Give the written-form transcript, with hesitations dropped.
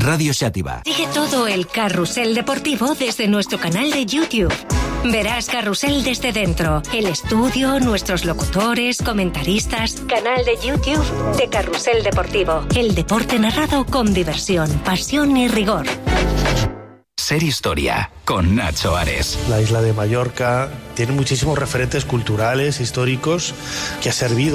Radio Xàtiva. Sigue todo el carrusel deportivo desde nuestro canal de YouTube. Verás Carrusel desde dentro, el estudio, nuestros locutores, comentaristas. Canal de YouTube de Carrusel Deportivo. El deporte narrado con diversión, pasión y rigor. Ser Historia, con Nacho Ares. La isla de Mallorca tiene muchísimos referentes culturales, históricos, que ha servido